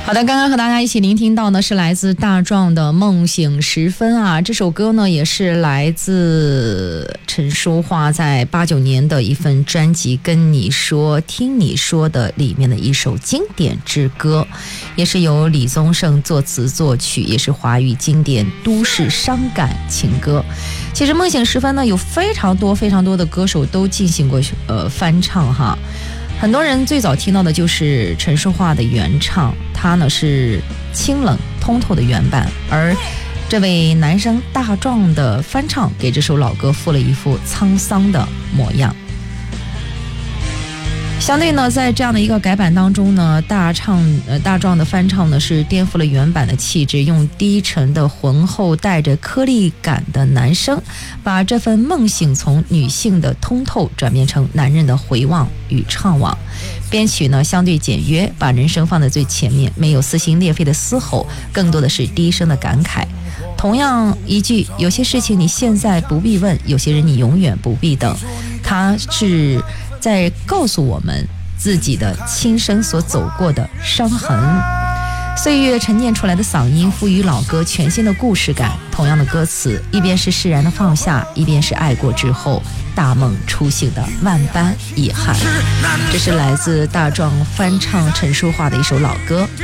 好的，刚刚和大家一起聆听到呢是来自大壮的梦醒时分啊，这首歌呢也是来自陈淑桦在89年的一份专辑跟你说听你说的里面的一首经典之歌，也是由李宗盛作词作曲，也是华语经典都市伤感情歌。其实梦醒时分呢有非常多的歌手都进行过翻唱哈。很多人最早听到的就是陈淑桦的原唱，他呢是清冷通透的原版，而这位男生大壮的翻唱给这首老歌附了一副沧桑的模样。相对呢，在这样的一个改版当中呢，大壮的翻唱呢是颠覆了原版的气质，用低沉的浑厚带着颗粒感的男声，把这份梦醒从女性的通透转变成男人的回望与怅惘。编曲呢相对简约，把人声放在最前面，没有撕心裂肺的嘶吼，更多的是低声的感慨。同样一句，有些事情你现在不必问，有些人你永远不必等，他是在告诉我们自己的亲身所走过的伤痕。岁月沉淀出来的嗓音赋予老歌全新的故事感，同样的歌词，一边是释然的放下，一边是爱过之后大梦初醒的万般遗憾。这是来自大壮翻唱陈淑桦的一首老歌《